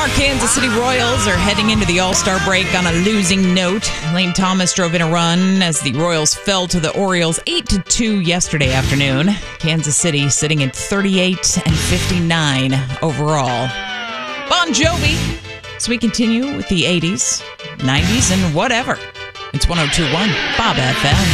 Our Kansas City Royals are heading into the All-Star break on a losing note. Lane Thomas drove in a run as the Royals fell to the Orioles 8-2 yesterday afternoon. Kansas City sitting at 38-59 overall. Bon Jovi. So we continue with the 80s, 90s, and whatever. It's 102.1 Bob FM.